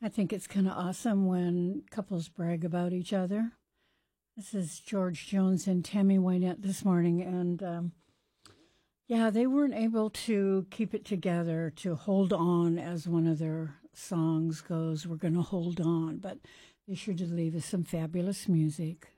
I think it's kind of awesome when couples brag about each other. This is George Jones and Tammy Wynette this morning, and yeah, they weren't able to keep it together to hold on, as one of their songs goes. We're going to hold on, but they sure did leave us some fabulous music.